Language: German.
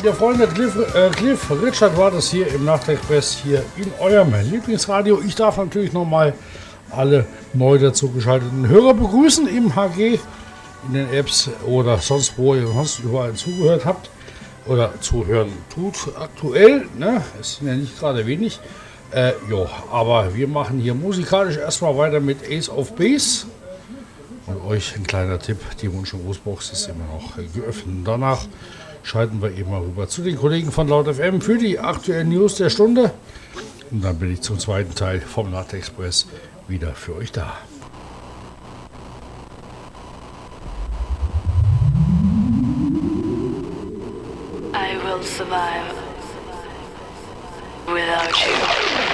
Ja, Freunde, Cliff Richard war das hier im Nachtexpress hier in eurem Lieblingsradio. Ich darf natürlich nochmal alle neu dazugeschalteten Hörer begrüßen im HG, in den Apps oder sonst wo ihr sonst überall zugehört habt oder zuhören tut aktuell. Ne? Es sind ja nicht gerade wenig. Aber wir machen hier musikalisch erstmal weiter mit Ace of Base. Und euch ein kleiner Tipp, die Wunsch- und Grußbox ist immer noch geöffnet. Danach schalten wir eben mal rüber zu den Kollegen von Laut FM für die aktuellen News der Stunde. Und dann bin ich zum zweiten Teil vom Nachtexpress wieder für euch da. I will survive without you.